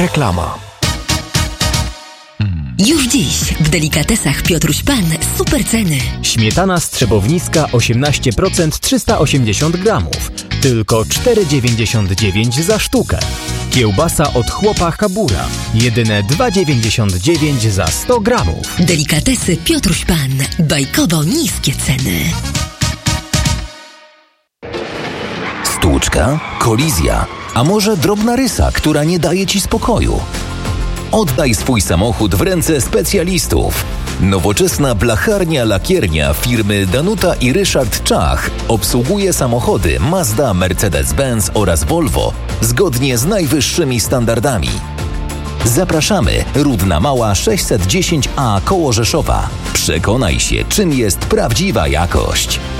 Reklama. Już dziś w Delikatesach Piotruś Pan super ceny. Śmietana strzebownicka 18% 380 gramów. Tylko 4,99 za sztukę. Kiełbasa od chłopa Habura. Jedyne 2,99 za 100 gramów. Delikatesy Piotruś Pan. Bajkowo niskie ceny. Stłuczka? Kolizja? A może drobna rysa, która nie daje Ci spokoju? Oddaj swój samochód w ręce specjalistów. Nowoczesna blacharnia-lakiernia firmy Danuta i Ryszard Czach obsługuje samochody Mazda, Mercedes-Benz oraz Volvo zgodnie z najwyższymi standardami. Zapraszamy, Rudna Mała 610A koło Rzeszowa. Przekonaj się, czym jest prawdziwa jakość.